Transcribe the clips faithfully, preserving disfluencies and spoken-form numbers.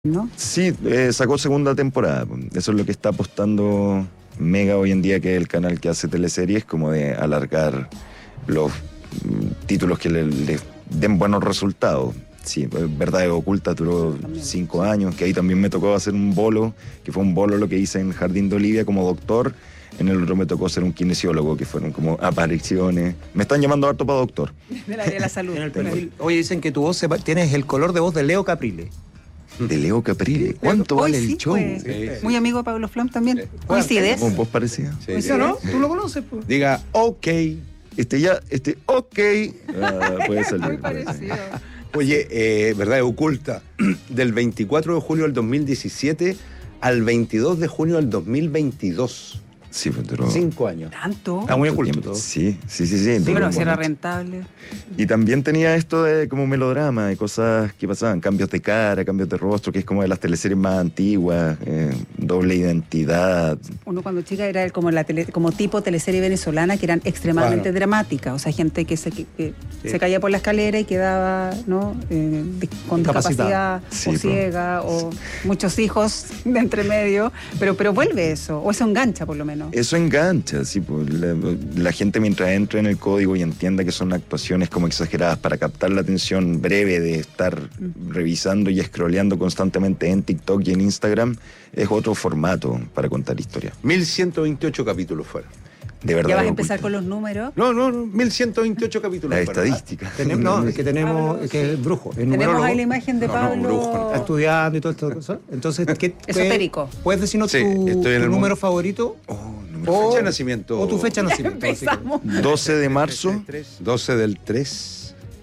¿no? Sí, eh, sacó segunda temporada. Eso es lo que está apostando Mega hoy en día, que es el canal que hace teleseries, como de alargar los mm, títulos que le, le den buenos resultados. Sí, Verdades Ocultas duró cinco años, que ahí también me tocó hacer un bolo, que fue un bolo lo que hice en Jardín de Olivia como doctor. En el otro me tocó ser un kinesiólogo, que fueron como apariciones. Me están llamando harto para doctor. Del área de la salud. En el perfil, oye, dicen que tu voz se, tienes el color de voz de Leo Caprile. De Leo Caprile. ¿Cuánto Hoy vale sí, el show? pues. Sí, sí. Muy amigo de Pablo Flam también. Sí. ¿Coincides? ¿Con voz parecida? Sí, ¿Eso no? ¿Tú lo conoces? Pues? Diga, ok. Este ya, este, ok. Ah, puede salir. Muy puede salir. parecido. Oye, eh, Verdad Oculta, del veinticuatro de julio del dos mil diecisiete al veintidós de junio del dos mil veintidós. Sí, pues duró Cinco años. ¿Tanto? Está muy oculto tiempo. todo. Sí, sí, sí, sí. Sí, duró pero un si era momento. rentable. Y también tenía esto de como melodrama, de cosas que pasaban, cambios de cara, cambios de rostro, que es como de las teleseries más antiguas, eh, doble identidad. Uno cuando chica era el- como la tele- como tipo teleserie venezolana, que eran extremadamente Claro. dramáticas. O sea, gente que se, que, que Sí. se caía por la escalera y quedaba, ¿no? Eh, di- con Discapacitada. discapacidad Sí, o po. ciega o muchos hijos de entre medio. Pero, pero vuelve eso, o eso engancha por lo menos. Eso engancha, sí, pues, la, la gente mientras entre en el código y entienda que son actuaciones como exageradas para captar la atención breve de estar revisando y scrolleando constantemente en TikTok y en Instagram, es otro formato para contar historias. mil ciento veintiocho capítulos fueron. De verdad. Ya vas a empezar con los números. No, no, no, mil ciento veintiocho capítulos La fueron. estadística. Tenemos, no, es que tenemos, Pablo, es que es brujo, es Tenemos numerólogo, ahí la imagen de No, no, Pablo. brujo, está estudiando y todo esto. ¿Cosas? Entonces, ¿qué, Esotérico. qué- ¿puedes decirnos Sí, tu, estoy en tu el número mundo. favorito? Oh, número- O, Fecha de nacimiento. o tu fecha de nacimiento. Empezamos. doce de marzo, doce del tres,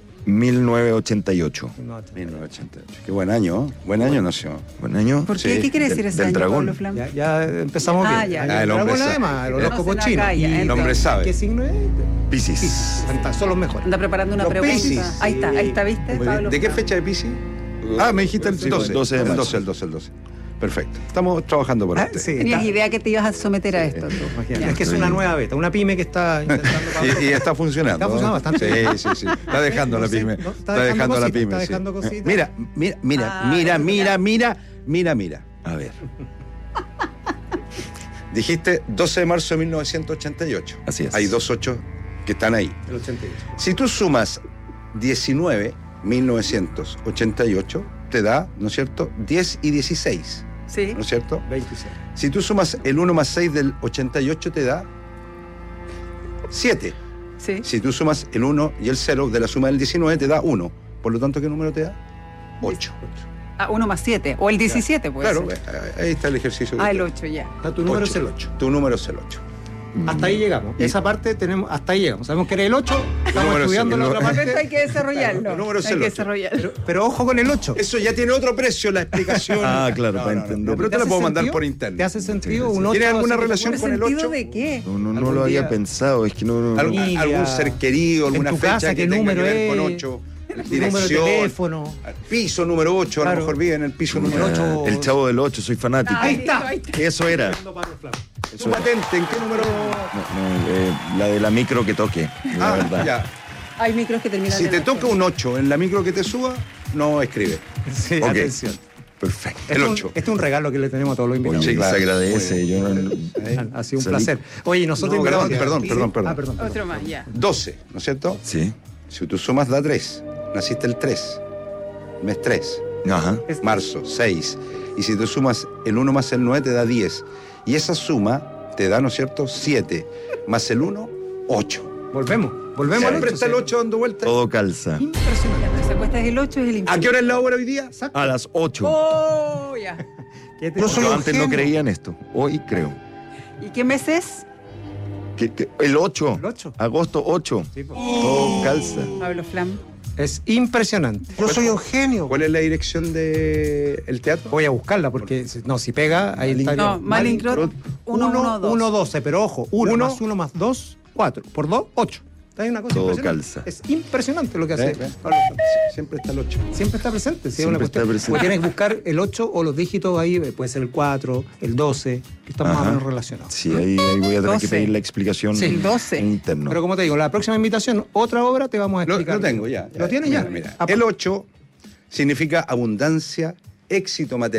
mil novecientos ochenta y ocho. básicamente. mil novecientos ochenta y ocho. Qué buen año, ¿eh? Buen año nació. Buen año. ¿Por qué? Sí, ¿Qué quiere decir del- ese del año, dragón. Pablo Flam? Ya, ya empezamos Ah, bien. ya. Ah, el hombre dragón sabe. además, el No horóscopo se la chino. calla, Y- el hombre sabe. ¿Qué signo es? Piscis. Fantástico, son los mejores. Anda preparando una Los pregunta. Piscis. Ahí está, ahí está, ¿viste? Muy bien. Pablo ¿De qué Flam. fecha de Piscis? Ah, me dijiste el Sí, doce. doce de el marzo. doce, el doce, el doce. Perfecto. Estamos trabajando por Ah, usted. sí, Tenías está- idea que te ibas a someter a esto. tú. imagínate. Ya. Es que es una nueva beta, una pyme que está intentando. Y, y está funcionando. Está funcionando bastante. Sí, sí, sí. Está dejando No la sé, pyme. ¿no? Está dejando la cositas, pyme. está sí. dejando cositas. Mira, mira, mira, Ah, mira, ya. mira, mira, mira, mira. A ver, Dijiste doce de marzo de mil novecientos ochenta y ocho. Así es. Hay dos ocho que están ahí. El ochenta y ocho. Si tú sumas diecinueve, mil novecientos ochenta y ocho, te da, ¿no es cierto?, diez y dieciséis, Sí. ¿no es cierto? veintiséis. Si tú sumas el uno más seis del ochenta y ocho, te da siete. Sí. Si tú sumas el uno y el cero de la suma del diecinueve, te da uno. Por lo tanto, ¿qué número te da? ocho. Ah, uno más siete. O el diecisiete, pues. Claro, ahí está el ejercicio. que Ah, te- el ocho ya. Ah, tu número Ocho. es el ocho. Tu número es el ocho. Hasta ahí llegamos. Y- Esa parte tenemos, hasta ahí llegamos. Sabemos que era el ocho, estamos número es estudiando el- la otra el- parte. Pero hay que desarrollarlo. Claro, el número es hay el que ocho. desarrollarlo. Pero, pero ojo con el ocho. Eso ya tiene otro precio, la explicación. Ah, claro, No, para no, no, entender. No, pero ¿Te te la hace puedo mandar sentido? por internet. ¿Te hace sentido Sí, sí. un ocho? ¿Tiene alguna así que- relación ¿Por con el sentido ocho? de qué? no, no, no Algún lo había día- pensado, es que no... Algún, Familia. algún ser querido, En alguna tu fecha casa, que ¿qué tenga número que ver con es? ocho, Número de dirección, teléfono. piso número ocho, a Claro. lo mejor vive en el piso número El ocho. ocho. El Chavo del ocho, soy fanático. Ahí está. ahí está. Eso era. Su patente, ¿en qué número? No, no, eh, la de la micro que toque, la Ah, verdad. ya. Hay micros que terminan Si en te ocho. toca un ocho en la micro que te suba, no escribe. Sí, Ok. atención. Perfecto. Este El es un- ocho. Este es un regalo que le tenemos a todos los invitados. Oye, Sí, claro. se agradece. Muy Yo bien. no- Ha sido un Salí- placer. Oye, nosotros No, perdón, invitamos- perdón, ¿Sí? perdón, perdón. Ah, perdón. perdón. Otro más, ya. doce, ¿no es cierto? Sí. Si tú sumas da tres, naciste el tres, mes tres, Ajá. Es- marzo, seis. Y si tú sumas el uno más el nueve, te da diez. Y esa suma te da, ¿no es cierto?, siete. Más el uno, ocho. Volvemos. Volvemos al Siempre ocho, está el sí. ocho dando vueltas. Todo calza. Impresionante. Ya, pero si acuestas el ocho es el infinito. ¿A qué hora es la hora hoy día? Exacto. A las ocho. Oh, ya. ¿Qué te- No soy Yo un antes no genio. creía en esto. Hoy creo. ¿Y qué mes es? Que- que- el ocho. El ocho. Agosto ocho. Sí, po. Todo calza. Pablo Flam. Es impresionante. Yo soy un genio. ¿Cuál es la dirección del teatro? Voy a buscarla porque si- no, si pega, ahí está. No, Malincrot uno, uno, dos. uno, doce, pero ojo, uno, Uno. más uno más dos, cuatro. Por dos, ocho. Hay una cosa Todo impresionante. calza. Es impresionante lo que hace ¿Eh? ¿Ves? Pablo Flam. Siempre está el ocho. Siempre está presente. Sí, es Siempre una cuestión. está presente. Porque tienes que buscar el ocho o los dígitos ahí, eh, puede ser el cuatro, el doce, que están más o Ajá. menos relacionados. Sí, ahí, ahí voy a tener que doce. pedir la explicación Sí. El doce. en interno. Pero como te digo, la próxima invitación, otra obra, te vamos a Lo, explicar. lo tengo ya. ya. ¿Lo tienes ya? Mira, mira. Ah, El ocho significa abundancia éxito material.